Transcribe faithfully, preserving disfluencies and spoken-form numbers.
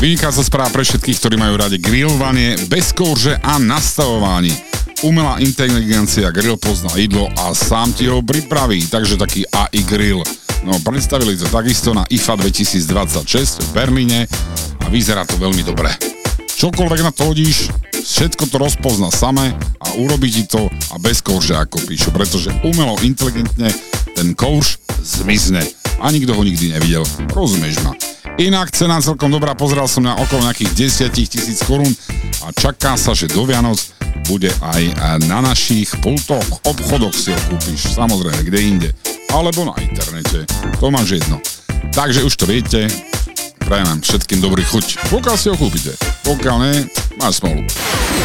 Vynikajúca správa pre všetkých, ktorí majú radi grilovanie bez kouře a nastavování. Umelá inteligencia grill pozná jedlo a sám ti ho pripraví, takže taký á í grill. No, predstavili to takisto na í ef á dvetisícdvadsaťšesť v Berlíne a vyzerá to veľmi dobre. Čokoľvek na to hodíš, všetko to rozpozná samé a urobí ti to a bez kouře, ako píšu, pretože umelo inteligentne ten kouř zmizne a nikto ho nikdy nevidel. Rozumieš ma? Inak cena celkom dobrá, pozeral som na okolo nejakých desať tisíc korún a čaká sa, že do Vianoc bude aj na našich pultoch, obchodoch si ho kúpiš, samozrejme, kde inde, alebo na internete, to máš jedno. Takže už to viete, prajem vám všetkým dobrý chuť, pokiaľ si ho kúpite, pokiaľ ne, máš smolu.